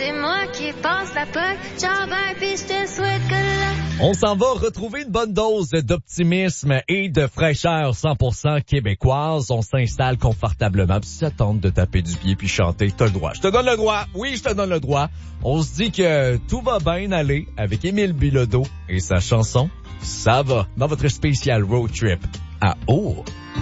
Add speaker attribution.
Speaker 1: c'est moi qui passe la poque. Ciao, bye, pis je te souhaite que là.
Speaker 2: On s'en va retrouver une bonne dose d'optimisme et de fraîcheur 100% québécoise. On s'installe confortablement. Puis si ça tente de taper du pied puis chanter, t'as le droit. Je te donne le droit. Oui, je te donne le droit. On se dit que tout va bien aller avec Émile Bilodeau et sa chanson « Ça va » dans votre spécial road trip à Eau.